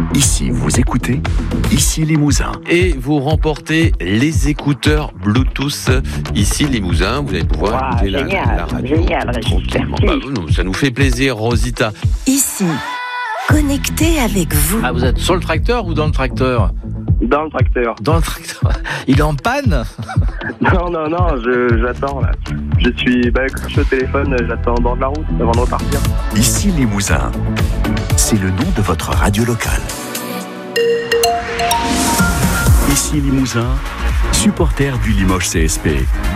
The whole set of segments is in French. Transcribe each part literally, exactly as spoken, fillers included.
Ici, vous écoutez Ici Limousin. Et vous remportez les écouteurs Bluetooth Ici Limousin. Vous allez pouvoir wow, écouter la, génial, la radio génial, tranquillement. Bah, non, ça nous fait plaisir, Rosita. Ici, connecté avec vous. Ah, vous êtes sur le tracteur ou dans le tracteur ? Dans le tracteur. Dans le tracteur. Il est en panne ? Non, non, non, je, j'attends là. Je suis, bah, quand je suis au téléphone, j'attends en bord de la route avant de repartir. Ici Limousin, c'est le nom de votre radio locale. Ici Limousin, supporter du Limoges C S P.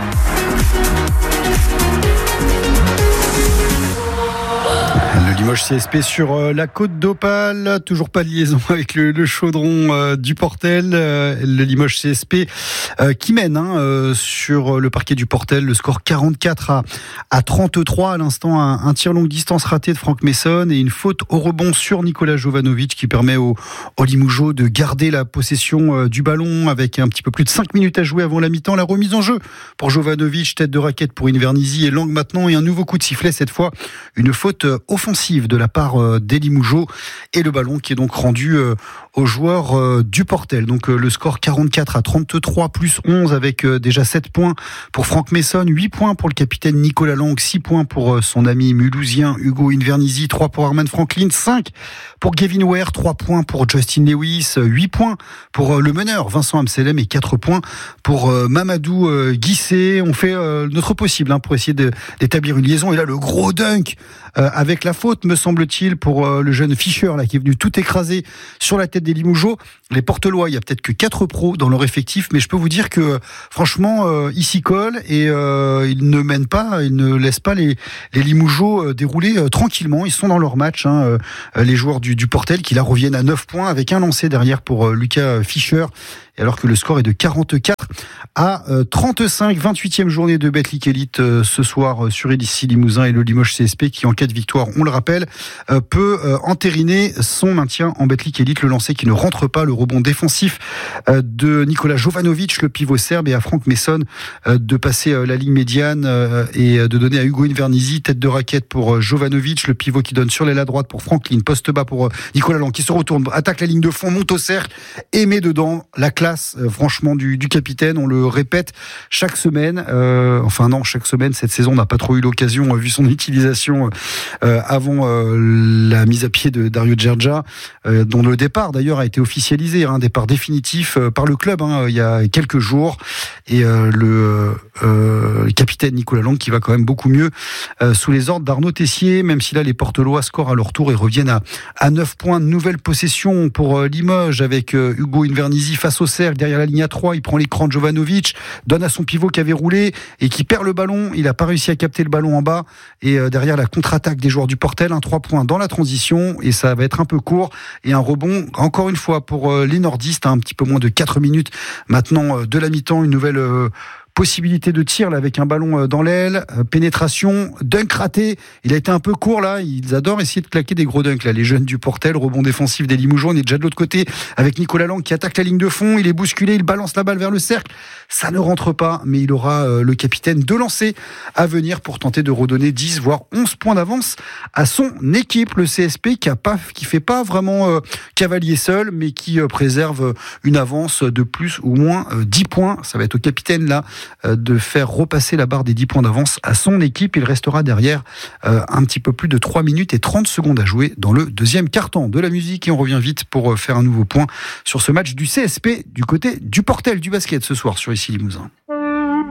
Le Limoges C S P sur euh, la côte d'Opale, toujours pas de liaison avec le, le chaudron euh, du Portel. Euh, le Limoges C S P euh, qui mène hein, euh, sur le parquet du Portel, le score quarante-quatre à, à trente-trois. À l'instant, un, un tir longue distance raté de Franck Messon et une faute au rebond sur Nikola Jovanovic qui permet aux au Limougeaux de garder la possession euh, du ballon avec un petit peu plus de cinq minutes à jouer avant la mi-temps. La remise en jeu pour Jovanovic, tête de raquette pour Invernizzi et Lang maintenant et un nouveau coup de sifflet, cette fois une faute euh, offensive de la part des Limougeaux et le ballon qui est donc rendu aux joueurs du Portel. Donc le score quarante-quatre à trente-trois plus onze avec déjà sept points pour Franck Messon, huit points pour le capitaine Nicolas Lang, six points pour son ami mulhousien Hugo Invernizzi, trois pour Armand Franklin, cinq pour Gavin Ware, trois points pour Justin Lewis, huit points pour le meneur Vincent Amselem et quatre points pour Mamadou Guissé. On fait notre possible hein, pour essayer de, d'établir une liaison et là le gros dunk euh, avec la faute me semble-t-il pour euh, le jeune Fischer là qui est venu tout écraser sur la tête des Limougeaux. Les Portelois, il y a peut-être que quatre pros dans leur effectif, mais je peux vous dire que franchement euh, ils s'y collent et euh, ils ne mènent pas, ils ne laissent pas les, les Limougeaux euh, dérouler euh, tranquillement. Ils sont dans leur match hein, euh, les joueurs du, du Portel qui là reviennent à neuf points avec un lancé derrière pour euh, Lucas Fischer. Et alors que le score est de quarante-quatre à trente-cinq, vingt-huitième journée de Betclic Elite euh, ce soir euh, sur Ici Limousin et le Limoges C S P qui en cas de victoire, on le rappelle, euh, peut euh, entériner son maintien en Betclic Elite. Le lancer qui ne rentre pas, le rebond défensif euh, de Nikola Jovanovic, le pivot serbe, et à Franck Messon euh, de passer euh, la ligne médiane euh, et de donner à Hugo Invernizzi, tête de raquette pour euh, Jovanovic, le pivot qui donne sur l'aile à droite pour Franklin, poste bas pour euh, Nicolas Lang qui se retourne, attaque la ligne de fond, monte au cercle et met dedans la classe euh, franchement du, du capitaine. On le répète chaque semaine, euh, enfin non chaque semaine cette saison, on n'a pas trop eu l'occasion euh, vu son utilisation euh, avant euh, la mise à pied de Dario Gergia euh, dont le départ d'ailleurs a été officialisé, un hein, départ définitif euh, par le club hein, il y a quelques jours et euh, le, euh, le capitaine Nicolas Lang qui va quand même beaucoup mieux euh, sous les ordres d'Arnaud Tessier, même si là les Portelois scorent à leur tour et reviennent à, à neuf points. De nouvelle possession pour euh, Limoges avec euh, Hugo Invernizzi face au cercle derrière la ligne à trois, il prend l'écran de Jovanovic, donne à son pivot qui avait roulé et qui perd le ballon, il n'a pas réussi à capter le ballon en bas et euh, derrière la contre-attaque des joueurs du Portel, un trois points dans la transition et ça va être un peu court et un rebond encore une fois pour euh, les nordistes, hein, un petit peu moins de quatre minutes maintenant euh, de la mi-temps, une nouvelle euh, possibilité de tir là, avec un ballon dans l'aile, euh, pénétration, dunk raté, il a été un peu court là, ils adorent essayer de claquer des gros dunks là, les jeunes du Portel, rebond défensif des Limougeaux, on est déjà de l'autre côté avec Nicolas Lang qui attaque la ligne de fond, il est bousculé, il balance la balle vers le cercle, ça ne rentre pas, mais il aura euh, le capitaine de lancer à venir pour tenter de redonner dix voire onze points d'avance à son équipe, le C S P qui a pas, qui fait pas vraiment euh, cavalier seul, mais qui euh, préserve une avance de plus ou moins euh, dix points, ça va être au capitaine là de faire repasser la barre des dix points d'avance à son équipe. Il restera derrière euh, un petit peu plus de trois minutes et trente secondes à jouer dans le deuxième quart-temps. De la musique et on revient vite pour faire un nouveau point sur ce match du C S P du côté du Portel du basket ce soir sur Ici Limousin.